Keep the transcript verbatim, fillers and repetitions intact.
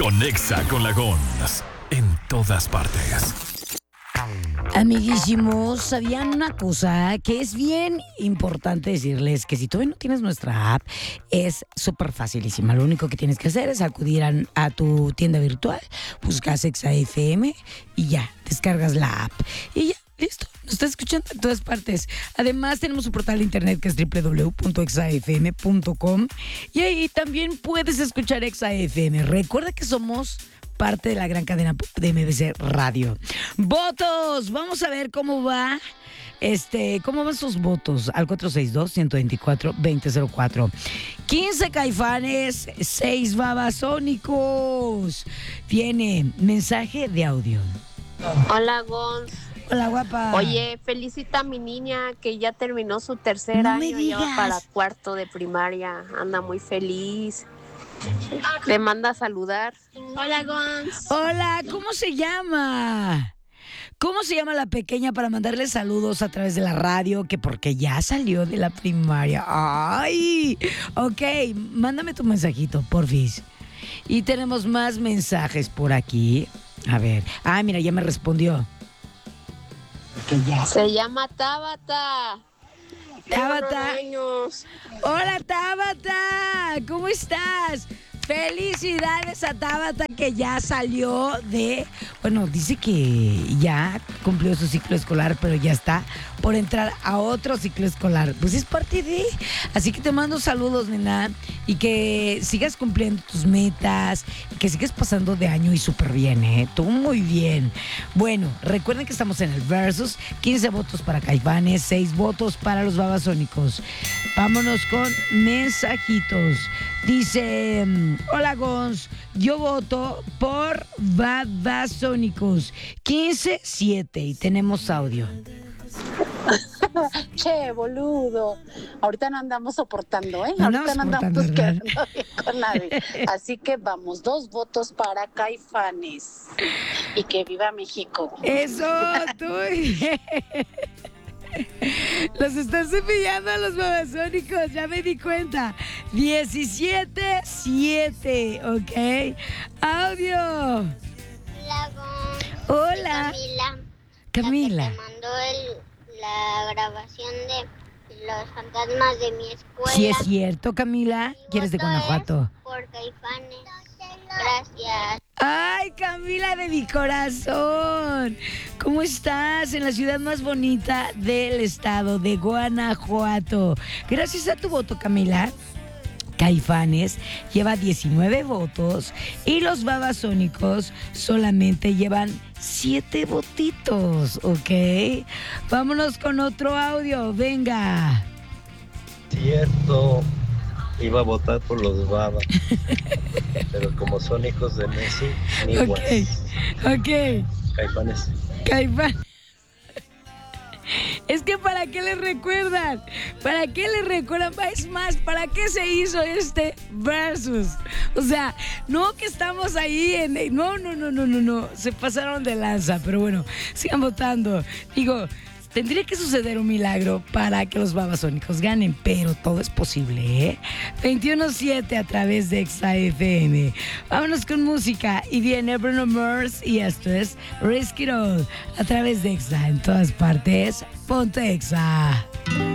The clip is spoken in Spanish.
Conexa con la Gons. En todas partes. Amiguísimos, ¿sabían una cosa? Que es bien importante decirles que si todavía no tienes nuestra app, es súper facilísima. Lo único que tienes que hacer es acudir a, a tu tienda virtual, buscas Exa F M y ya, descargas la app. Y ya, listo, nos estás escuchando en todas partes. Además, tenemos un portal de internet que es doble u doble u doble u punto exa f m punto com y ahí también puedes escuchar Exa F M. Recuerda que somos parte de la gran cadena de M B C Radio. ¡Votos! Vamos a ver cómo va. Este, ¿cómo van sus votos? Al cuatro seis dos, uno dos cuatro, dos cero cero cuatro. quince Caifanes, seis Babasónicos. Viene mensaje de audio. Hola, Gons. Hola, guapa. Oye, felicita a mi niña que ya terminó su tercer No año me y ya va digas. para cuarto de primaria. Anda muy feliz. Te manda a saludar. Hola, Gons. Hola, ¿cómo se llama? ¿Cómo se llama la pequeña para mandarle saludos a través de la radio? Que porque ya salió de la primaria. ¡Ay! Ok, mándame tu mensajito, porfis. Y tenemos más mensajes por aquí. A ver. Ah, mira, ya me respondió. Que ya. Se llama Tabata. Tabata. Años. Hola, Tabata. ¿Cómo estás? Felicidades a Tabata que ya salió de... Bueno, dice que ya cumplió su ciclo escolar, pero ya está por entrar a otro ciclo escolar. Pues es parte de... Así que te mando saludos, nena, y que sigas cumpliendo tus metas, y que sigas pasando de año y súper bien, ¿eh? Tú muy bien. Bueno, recuerden que estamos en el Versus. quince votos para Caifanes, seis votos para los Babasónicos. Vámonos con mensajitos. Dice, hola Gons, yo voto por Babasónicos. quince siete y tenemos audio. Che, boludo. Ahorita no andamos soportando, ¿eh? No Ahorita andamos no andamos soportando, quedando bien con nadie. Así que vamos, dos votos para Caifanes. Y que viva México. Eso, tú. Los están cepillando a los Babasónicos, ya me di cuenta. diecisiete siete, ¿ok? Audio. Hola, Gon. Hola. Camila. Camila. La que te mandó el, la grabación de los fantasmas de mi escuela. Sí es cierto, Camila. Mi ¿Quieres de voto es Guanajuato? por Caifanes. Gracias. Ay, Camila de mi corazón. ¿Cómo estás en la ciudad más bonita del estado de Guanajuato? Gracias a tu voto, Camila, Caifanes lleva diecinueve votos y los Babasónicos solamente llevan siete votitos, ¿ok? Vámonos con otro audio, venga. Cierto, iba a votar por los Babas, pero como son hijos de Messi, ni Ok, guas. ok, Caifanes. Caifán. Es que ¿para qué le recuerdan? ¿Para qué le recuerdan? Es más, ¿para qué se hizo este versus? O sea, no que estamos ahí en... No, no, no, no, no, no. Se pasaron de lanza, pero bueno, sigan votando. Digo, tendría que suceder un milagro para que los Babasónicos ganen, pero todo es posible, ¿eh? veintiuno siete a través de Exa F M. Vámonos con música y viene Bruno Mars y esto es Risk It All a través de Exa en todas partes. Ponte Exa.